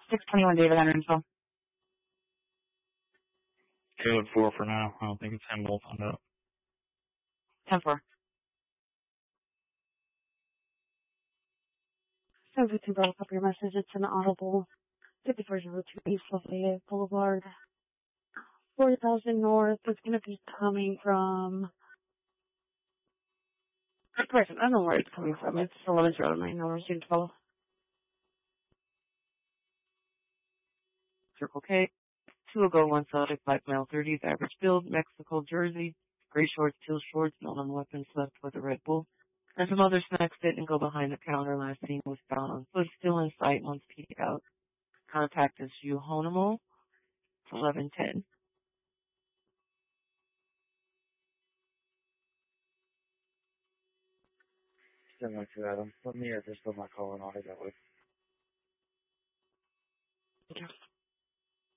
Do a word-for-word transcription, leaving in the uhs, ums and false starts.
six twenty-one David Hunter info. Code four for now. I don't think it's him. We'll find out. ten four. seven fifty-two, brought up your message. It's an audible. fifty-four oh two East Lafayette Boulevard. four thousand north. It's going to be coming from... Good person. I don't know where it's coming from. It's eleven oh nine. No, we're twelve. Circle K. Two ago, one Celtic, black male, thirties, average build, Mexico jersey, gray shorts, teal shorts, no on weapons, left with a Red Bull. And some other snacks didn't go behind the counter. Last seen was found on foot, still in sight, once peeked out. Contact is Euhonimo. It's eleven ten. Similar to Adam. Let me uh, just put my call in on it that way. Thank you.